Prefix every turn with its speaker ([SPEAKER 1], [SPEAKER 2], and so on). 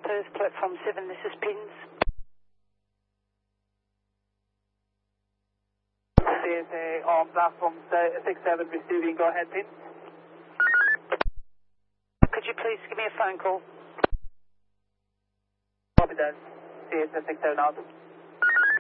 [SPEAKER 1] Perth, platform 7, this is Pins.
[SPEAKER 2] CSA on platform 67 receiving, go ahead Pins.
[SPEAKER 1] Could you please give me a phone call?
[SPEAKER 2] Copy that, CSA 67 out.